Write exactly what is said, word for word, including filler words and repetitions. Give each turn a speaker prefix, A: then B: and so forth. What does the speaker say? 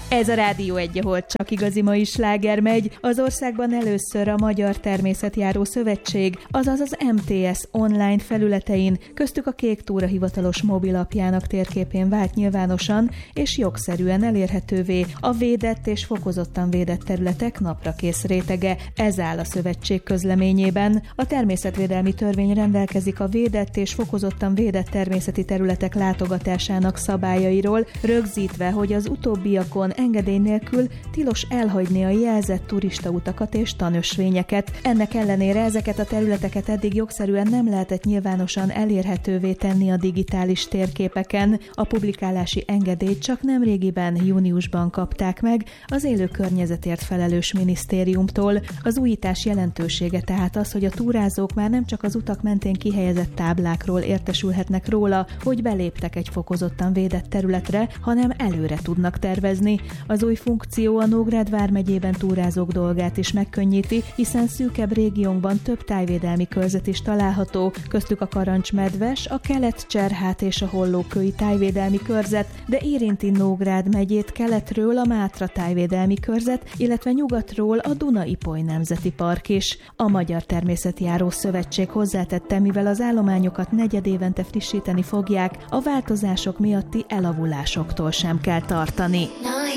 A: Ez a Rádió egy, ahol csak igazi mai sláger megy. Az országban először a Magyar Természetjáró Szövetség, azaz az em té es online felületein, köztük a Kék Túra hivatalos mobilapjának térképén vált nyilvánosan és jogszerűen elérhetővé a védett és fokozottan védett területek naprakész rétege. Ez áll a szövetség közleményében. A természetvédelmi törvény rendelkezik a védett és fokozottan védett természeti területek látogatásának szabályairól, rögzítve, hogy az utóbbiakon engedély nélkül tilos elhagyni a jelzett turistautakat és tanösvényeket. Ennek ellenére ezeket a területeket eddig jogszerűen nem lehetett nyilvánosan elérhetővé tenni a digitális térképeken. A publikálási engedélyt csak nemrégiben, júniusban kapták meg az élő környezetért felelős minisztériumtól. Az újítás jelentősége tehát az, hogy a túrázók már nem csak az utak mentén kihelyezett táblákról értesülhetnek róla, hogy beléptek egy fokozottan védett területre, hanem előre tudnak tervezni. Az új funkció a Nógrád vármegyében túrázók dolgát is megkönnyíti, hiszen szűkebb régiónkban több tájvédelmi körzet is található, köztük a Karancs-medves, a Kelet-Cserhát és a Hollókői tájvédelmi körzet, de érinti Nógrád megyét keletről a Mátra tájvédelmi körzet, illetve nyugatról a Duna-Ipoly nemzeti park is. A Magyar Természetjáró Szövetség hozzátette, mivel az állományokat negyedévente frissíteni fogják, a változások miatti elavulásoktól sem kell tartani.